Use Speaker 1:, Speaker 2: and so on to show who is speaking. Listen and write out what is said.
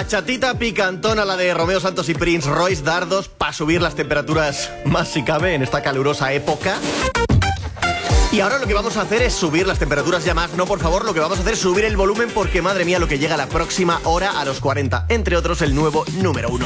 Speaker 1: Bachatita picantona, la de Romeo Santos y Prince Royce, dardos para subir las temperaturas más si cabe en esta calurosa época. Y ahora lo que vamos a hacer es subir las temperaturas ya más. No, por favor, lo que vamos a hacer es subir el volumen porque, madre mía, lo que llega la próxima hora a los 40. Entre otros, el nuevo número 1.